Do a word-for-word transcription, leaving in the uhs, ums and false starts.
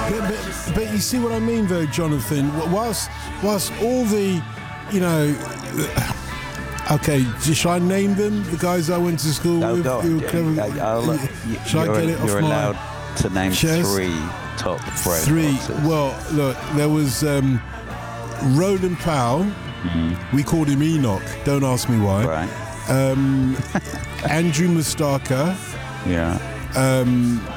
But, but, but you see what I mean, though, Jonathan. Whilst, whilst all the, you know, okay, should I name them? The guys I went to school no, with. Go on. Yeah, I'll, you, should I get it off you're my allowed to name chest? three top bread Three. boxes. Well, look, there was um, Roland Powell. Mm-hmm. We called him Enoch. Don't ask me why. Right. Um, Andrew Mustaka. Yeah. Um,